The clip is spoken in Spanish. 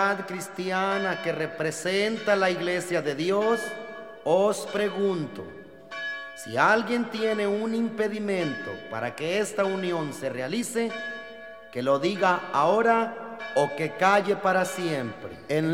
cristiana que representa la Iglesia de Dios, os pregunto, si alguien tiene un impedimento para que esta unión se realice, que lo diga ahora o que calle para siempre. En